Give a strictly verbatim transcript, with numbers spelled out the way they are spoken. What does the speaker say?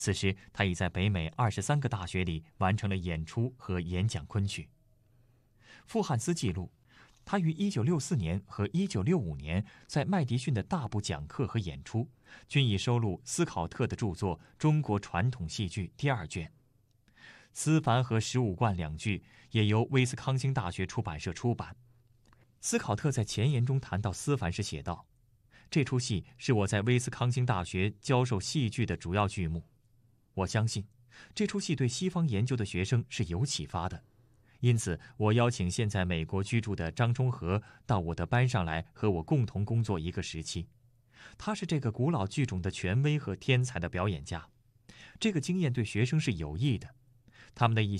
此时他已在北美二十三个大学里完成了演出和演讲昆曲。傅汉思记录，他于一九六四年和一九六五年在麦迪逊的大部讲课和演出，均已收录斯考特的著作《中国传统戏剧》第二卷。思凡和十五贯两句也由威斯康星大学出版社出版。斯考特在前言中谈到思凡时写道：“这出戏是我在威斯康星大学教授戏剧的主要剧目。我相信，这出戏对西方研究的学生是有启发的。因此，我邀请现在美国居住的张忠和到我的班上来和我共同工作一个时期。他是这个古老剧种的权威和天才的表演家。这个经验对学生是有益的。他们的一些